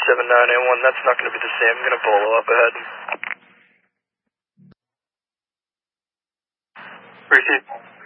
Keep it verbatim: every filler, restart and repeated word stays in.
seven nine eight one, that's not going to be the same. I'm going to bolo up ahead. Receive.